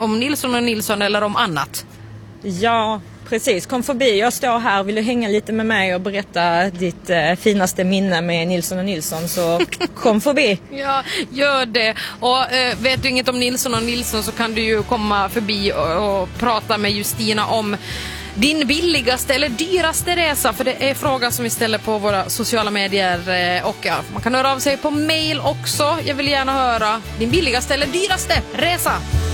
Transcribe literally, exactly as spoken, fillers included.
om Nilsson och Nilsson eller om annat. Ja, precis. Kom förbi. Jag står här. Vill du hänga lite med mig och berätta ditt eh, finaste minne med Nilsson och Nilsson, så kom förbi. Ja, gör det. Och eh, vet du inget om Nilsson och Nilsson så kan du ju komma förbi och, och prata med Justina om din billigaste eller dyraste resa, för det är fråga som vi ställer på våra sociala medier, och ja, man kan höra av sig på mail också. Jag vill gärna höra din billigaste eller dyraste resa.